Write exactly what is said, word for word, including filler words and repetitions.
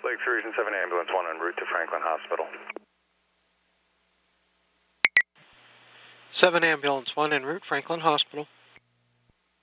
Lake Fury Region seven Ambulance one en route to Franklin Hospital. seven Ambulance one en route, Franklin Hospital.